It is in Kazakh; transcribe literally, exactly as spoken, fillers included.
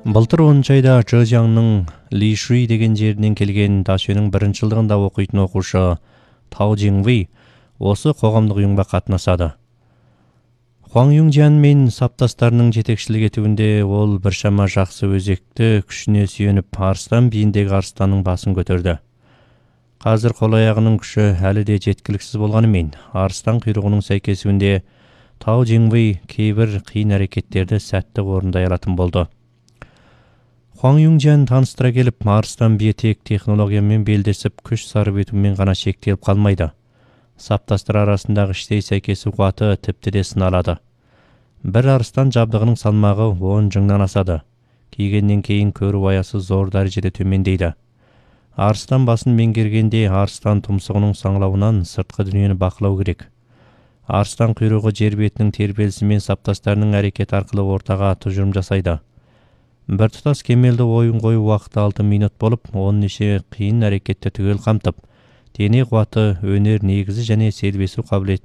Былтыр оныншы айда Зhejiangның Лишуй деген жерінен келген Дашөнің бірінші жылдығында оқитын оқушы Тау Жиңвей осы қоғамдық ұйымға қатынасады. Хуаң Юңжан мен саптастарының жетекшілік етуінде ол біршама жақсы өзекті күшіне сүйеніп арыстан биіндегі арыстанның басын көтерді. Қазір қол аяғының күші әлі де жеткіліксіз болғанымен, арыстан құйрығының сәйкесуінде Тау Жиңвей кейбір қиын әрекеттерді сәтті орындай алатын болды. Хуаң Юңжан таныстыра келіп, арыстан бие тек технологиямен белдесіп, күш сарып етумен ғана шектеліп қалмайды. Саптастар арасындағы іштей сәйкесу қуаты тіпті де сыналады. Бір арыстан жабдығының салмағы он жыңнан асады. Кигеннен кейін көру аясы зор дәрежеде төмендейді. Арыстан басын меңгергенде арыстан тұмсығының саңлауынан сыртқы дүниені бақылау керек. Арыстан құйрығы жер бетінің тербелісімен саптастарының әрекет арқылы ортаға тұжырым жасайды. Бір тұтас кемелді ойын қою уақыты алты минут болып, он неше қиын әрекетті түгел қамтып, дене қуаты, өнер негізі және сервесу қабілетін